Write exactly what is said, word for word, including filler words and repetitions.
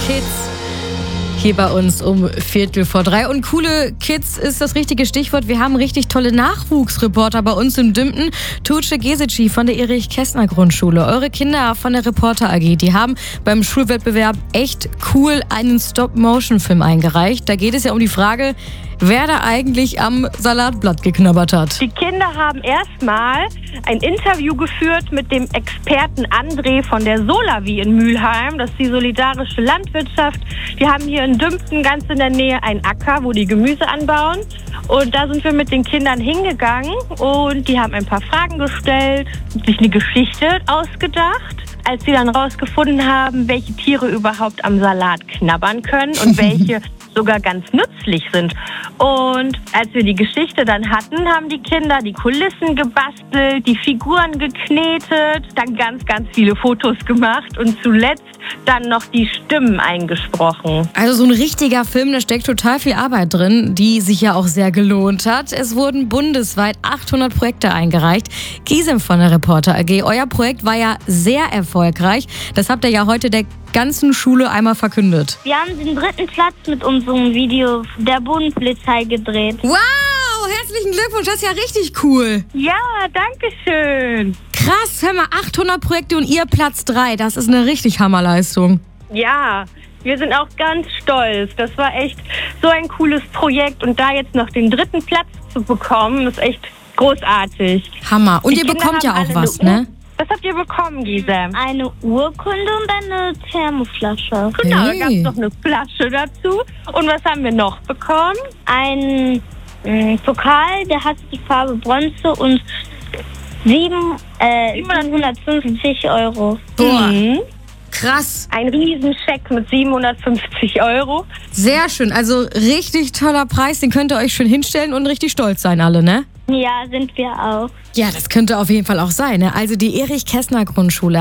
Kids. Hier bei uns um Viertel vor drei. Und coole Kids ist das richtige Stichwort. Wir haben richtig tolle Nachwuchsreporter bei uns in Dümpten. Tuğçe Geseci von der Erich-Kästner-Grundschule. Eure Kinder von der Reporter A G, die haben beim Schulwettbewerb echt cool einen Stop-Motion-Film eingereicht. Da geht es ja um die Frage, wer da eigentlich am Salatblatt geknabbert hat. Die Kinder haben erstmal ein Interview geführt mit dem Experten André von der Solavi in Mülheim. Das ist die solidarische Landwirtschaft. Wir haben hier in Dümpten ganz in der Nähe einen Acker, wo die Gemüse anbauen. Und da sind wir mit den Kindern hingegangen und die haben ein paar Fragen gestellt, sich eine Geschichte ausgedacht. Als sie dann rausgefunden haben, welche Tiere überhaupt am Salat knabbern können und welche sogar ganz nützlich sind. Und als wir die Geschichte dann hatten, haben die Kinder die Kulissen gebastelt, die Figuren geknetet, dann ganz, ganz viele Fotos gemacht und zuletzt dann noch die Stimmen eingesprochen. Also so ein richtiger Film, da steckt total viel Arbeit drin, die sich ja auch sehr gelohnt hat. Es wurden bundesweit achthundert Projekte eingereicht. Gisem von der Reporter A G, euer Projekt war ja sehr erfolgreich. Das habt ihr ja heute der ganzen Schule einmal verkündet. Wir haben den dritten Platz mit unserem Video der Bodenpolizei gedreht. Wow, herzlichen Glückwunsch, das ist ja richtig cool. Ja, danke schön. Krass, hör mal, achthundert Projekte und ihr Platz drei, das ist eine richtig Hammerleistung. Ja, wir sind auch ganz stolz. Das war echt so ein cooles Projekt und da jetzt noch den dritten Platz zu bekommen, ist echt großartig. Hammer. Und Die ihr Kinder bekommt ja haben auch alle was, eine Uhr- ne? Was habt ihr bekommen, Gisem? Eine Urkunde und eine Thermoflasche. Genau, Hey. da gab es noch eine Flasche dazu. Und was haben wir noch bekommen? Ein äh, Pokal, der hat die Farbe Bronze und sieben, äh, siebenhundertfünfzig Euro. Boah, Mhm. krass. Ein Riesenscheck mit siebenhundertfünfzig Euro. Sehr schön, also richtig toller Preis, den könnt ihr euch schön hinstellen und richtig stolz sein alle, ne? Ja, sind wir auch. Ja, das könnte auf jeden Fall auch sein, ne? Also die Erich-Kästner-Grundschule